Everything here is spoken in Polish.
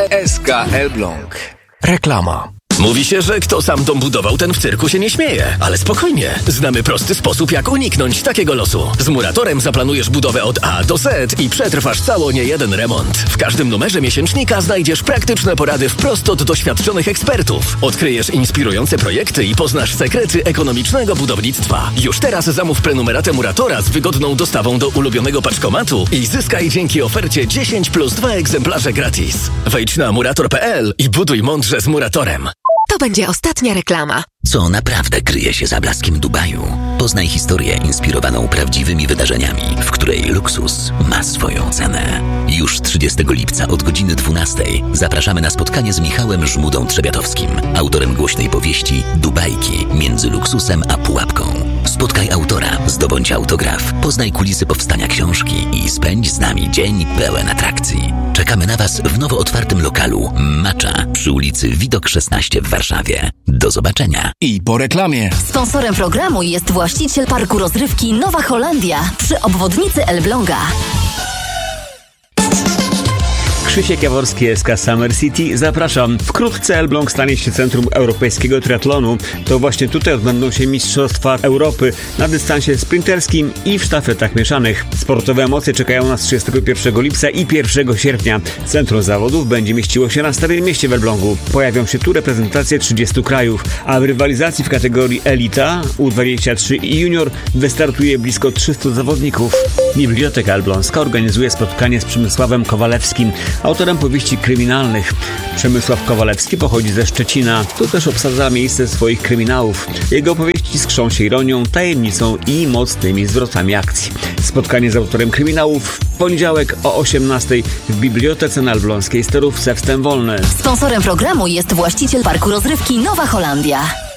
SK Elbląg. Reklama. Mówi się, że kto sam dom budował, ten w cyrku się nie śmieje. Ale spokojnie, znamy prosty sposób, jak uniknąć takiego losu. Z Muratorem zaplanujesz budowę od A do Z i przetrwasz cało niejeden remont. W każdym numerze miesięcznika znajdziesz praktyczne porady wprost od doświadczonych ekspertów. Odkryjesz inspirujące projekty i poznasz sekrety ekonomicznego budownictwa. Już teraz zamów prenumeratę Muratora z wygodną dostawą do ulubionego paczkomatu i zyskaj dzięki ofercie 10 plus 2 egzemplarze gratis. Wejdź na murator.pl i buduj mądrze z Muratorem. To będzie ostatnia reklama. Co naprawdę kryje się za blaskiem Dubaju? Poznaj historię inspirowaną prawdziwymi wydarzeniami, w której luksus ma swoją cenę. Już 30 lipca od godziny 12 zapraszamy na spotkanie z Michałem Żmudą-Trzebiatowskim, autorem głośnej powieści Dubajki między luksusem a pułapką. Spotkaj autora, zdobądź autograf, poznaj kulisy powstania książki i spędź z nami dzień pełen atrakcji. Czekamy na Was w nowo otwartym lokalu Macza przy ulicy Widok 16 w Warszawie. Do zobaczenia. I po reklamie. Sponsorem programu jest właściciel parku rozrywki Nowa Holandia przy obwodnicy Elbląga. Krzysiek Jaworski, SK Summer City. Zapraszam. Wkrótce Elbląg stanie się centrum europejskiego triatlonu. To właśnie tutaj odbędą się Mistrzostwa Europy na dystansie sprinterskim i w sztafetach mieszanych. Sportowe emocje czekają nas 31 lipca i 1 sierpnia. Centrum zawodów będzie mieściło się na Starym Mieście w Elblągu. Pojawią się tu reprezentacje 30 krajów, a w rywalizacji w kategorii Elita, U23 i Junior wystartuje blisko 300 zawodników. Biblioteka Elbląska organizuje spotkanie z Przemysławem Kowalewskim, autorem powieści kryminalnych. Przemysław Kowalewski pochodzi ze Szczecina. Tu też obsadza miejsce swoich kryminałów. Jego opowieści skrzą się ironią, tajemnicą i mocnymi zwrotami akcji. Spotkanie z autorem kryminałów w poniedziałek o 18:00 w Bibliotece na Elbląskiej Sterówce w Stęwolny. Sponsorem programu jest właściciel parku rozrywki Nowa Holandia.